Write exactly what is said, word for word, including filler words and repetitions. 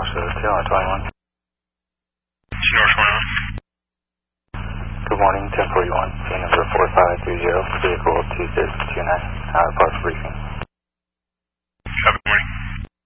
Oscar two R twenty-one. Sierra twenty-one. Good morning, ten forty-one, scene number four five three zero, vehicle two six two nine, uh, park briefing.